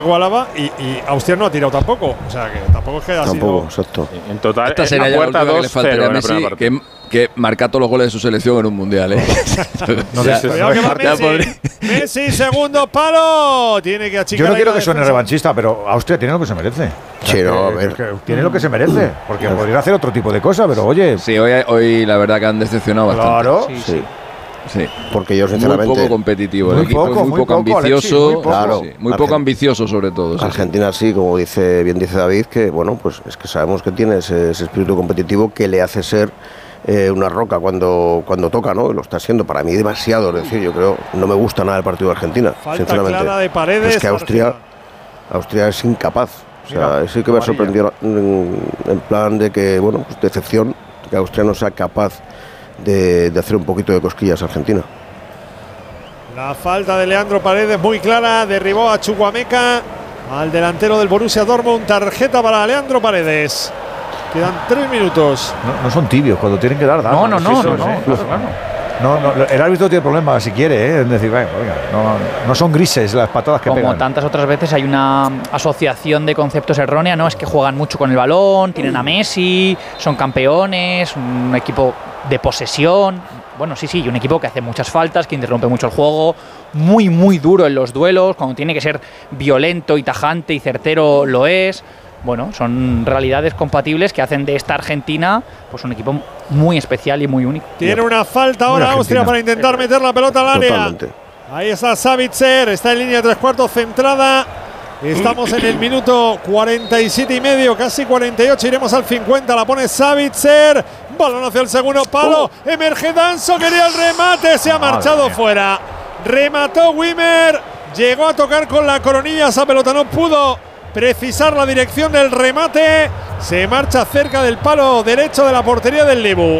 Álava y Austria no ha tirado tampoco, o sea que tampoco es que haya Tampoco, sido. exacto. En total, Esta sería ya la última que le faltaría a Messi, que marca todos los goles de su selección en un mundial, ¿eh? Cuidado que va Messi. Messi, segundo palo. Tiene que achicar. Yo no quiero que suene revanchista, pero Austria tiene lo que se merece. Sí, no, a ver. Tiene lo que se merece, porque podría hacer otro tipo de cosas, pero oye. Sí, hoy la verdad que han decepcionado bastante. Claro. Sí. Porque yo sinceramente muy poco competitivo, muy el equipo poco, es muy poco ambicioso, Alexis, muy poco. Claro. muy poco ambicioso sobre todo. Sí. Argentina sí, como bien dice David, que bueno, pues es que sabemos que tiene ese espíritu competitivo que le hace ser una roca cuando toca, ¿no? Lo está siendo para mí demasiado, es decir, yo creo, no me gusta nada el partido de Argentina, Falta sinceramente. clara de Paredes. Pero es que Austria es incapaz. O sea, sí que me ha sorprendido en plan de que, bueno, pues decepción, que Austria no sea capaz de hacer un poquito de cosquillas a Argentina. La falta de Leandro Paredes muy clara, derribó a Chukwuemeka, al delantero del Borussia Dortmund. Tarjeta para Leandro Paredes. Quedan 3 minutos. No son tibios cuando tienen que dar. No. No, el árbitro tiene problemas si quiere, es decir, venga, no son grises las patadas que pegan. Como tantas otras veces hay una asociación de conceptos errónea, ¿no? Es que juegan mucho con el balón, tienen a Messi, son campeones, un equipo de posesión. Bueno, sí, un equipo que hace muchas faltas, que interrumpe mucho el juego, muy duro en los duelos, cuando tiene que ser violento y tajante y certero lo es. Bueno, son realidades compatibles que hacen de esta Argentina pues un equipo muy especial y muy único. Tiene una falta ahora Austria para intentar meter la pelota al área. Totalmente. Ahí está Sabitzer, está en línea de 3/4 centrada. Estamos en el minuto 47 y medio, casi 48, iremos al 50, la pone Sabitzer, balón hacia el segundo palo, emerge Danso, quería el remate, se ha marchado fuera. Remató Wimmer, llegó a tocar con la coronilla, esa pelota no pudo precisar la dirección del remate, se marcha cerca del palo derecho de la portería del Lebu.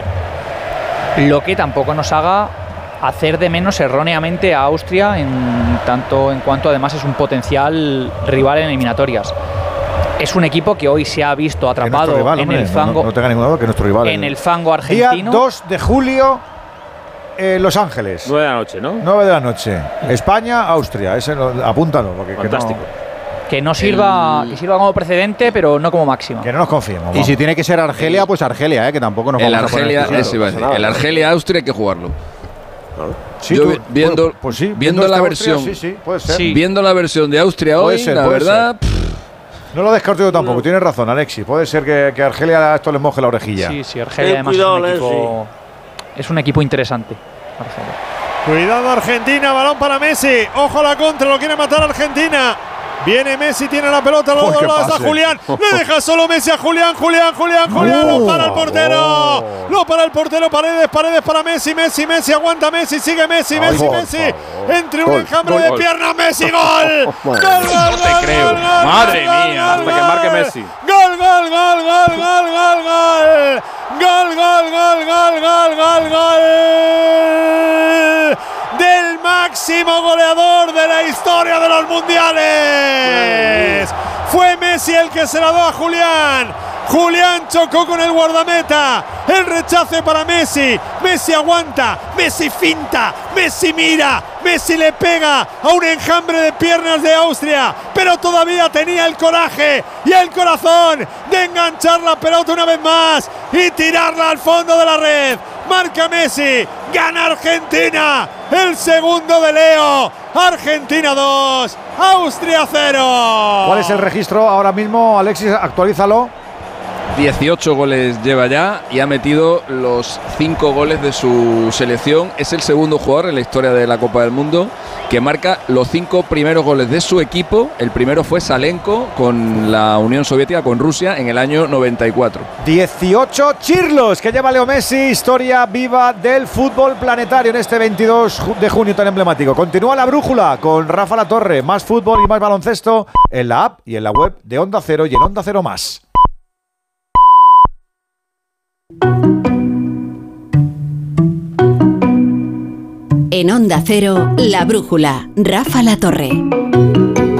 Lo que tampoco nos haga hacer de menos erróneamente a Austria en cuanto además es un potencial rival en eliminatorias. Es un equipo que hoy se ha visto atrapado en el fango. No tenga ninguna duda que nuestro rival. En el fango argentino. Día 2 de julio, Los Ángeles. 9 de la noche, ¿no? 9 de la noche. España, Austria. Apúntalo. Porque fantástico. Que no sirva, que sirva como precedente, pero no como máximo. Que no nos confiemos. Y si tiene que ser Argelia, pues Argelia, que tampoco nos vamos a poner. El Argelia-Austria hay que jugarlo. Sí, yo viendo la versión, puede ser. Viendo la versión de Austria puede hoy, ser, la verdad. No lo descarto yo tampoco. Tienes razón, Alexis. Puede ser que Argelia esto le moje la orejilla. Sí, Argelia además es un equipo interesante. Argelia. Cuidado Argentina, balón para Messi. Ojo a la contra, lo quiere matar Argentina. Viene Messi, tiene la pelota, lo está Julián. Le deja solo Messi a Julián. Lo para el portero. Lo para el portero Paredes para Messi. Messi, aguanta Messi, sigue Messi. Entre un enjambre de piernas, Messi, gol. No te creo. Madre mía, hasta que marque Messi. Gol. Del máximo goleador de la historia de los mundiales. Fue Messi el que se la dio a Julián. Julián chocó con el guardameta. El rechace para Messi. Messi aguanta. Messi finta. Messi mira. Messi le pega a un enjambre de piernas de Austria. Pero todavía tenía el coraje y el corazón de enganchar la pelota una vez más y tirarla al fondo de la red. Marca Messi. Gana Argentina. El segundo de Leo. Argentina 2. Austria 0. ¿Cuál es el registro ahora mismo, Alexis? Actualízalo. 18 goles lleva ya y ha metido los 5 goles de su selección. Es el segundo jugador en la historia de la Copa del Mundo que marca los 5 primeros goles de su equipo. El primero fue Salenko con la Unión Soviética, con Rusia, en el año 94. 18 chirlos que lleva Leo Messi, historia viva del fútbol planetario en este 22 de junio tan emblemático. Continúa la brújula con Rafa Latorre. Más fútbol y más baloncesto en la app y en la web de Onda Cero y en Onda Cero Más. En Onda Cero, La Brújula, Rafa Latorre.